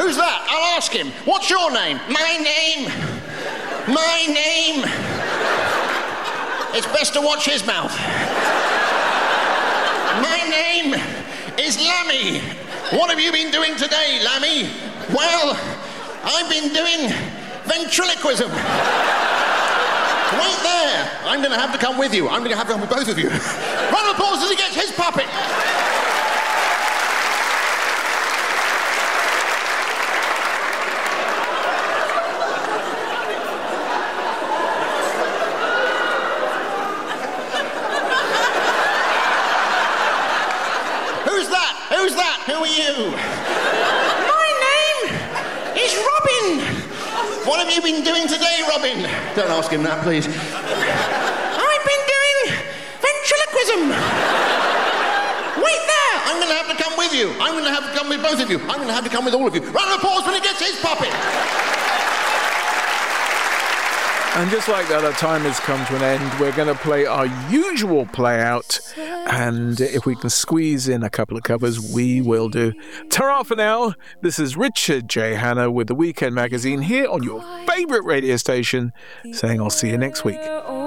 Who's that? I'll ask him. What's your name? My name. It's best to watch his mouth. My name is Lammy. What have you been doing today, Lammy? Well, I've been doing ventriloquism. Wait there. I'm going to have to come with you. I'm going to have to come with both of you. Round of applause as he gets his puppet. Who's that? Who are you? My name is Robin. What have you been doing today, Robin? Don't ask him that, please. I've been doing ventriloquism. Wait there. I'm going to have to come with you. I'm going to have to come with both of you. I'm going to have to come with all of you. Round of applause when he gets his puppet. And just like that, our time has come to an end. We're going to play our usual play out. And if we can squeeze in a couple of covers, we will do. Ta-ra for now. This is Richard J. Hanna with The Weekend Magazine here on your favourite radio station, saying I'll see you next week.